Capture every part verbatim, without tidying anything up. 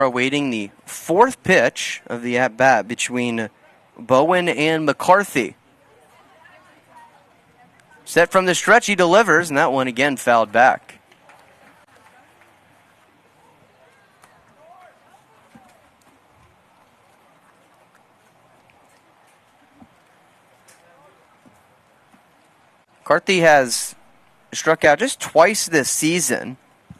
awaiting the fourth pitch of the at-bat between Bowen and McCarthy. Set from the stretch, he delivers, and that one again fouled back. McCarthy has struck out just twice this season,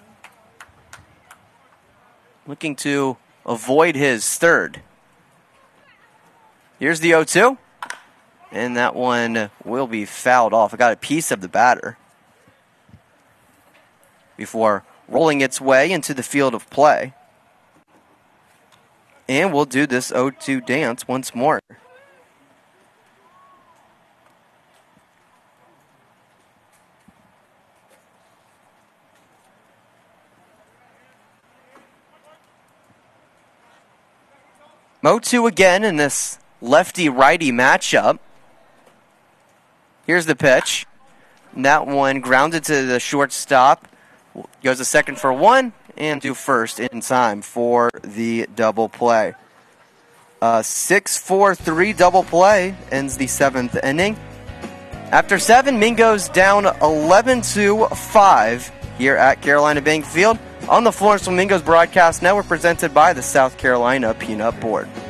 looking to avoid his third. Here's the oh two, and that one will be fouled off. I got a piece of the batter before rolling its way into the field of play. And we'll do this oh two dance once more. oh two again in this lefty-righty matchup. Here's the pitch. And that one grounded to the shortstop. Goes to second for one and to first in time for the double play. Uh, six four three double play ends the seventh inning. After seven, Mingo's down eleven to five here at Carolina Bank Field on the Florence Flamingos Broadcast Network, presented by the South Carolina Peanut Board.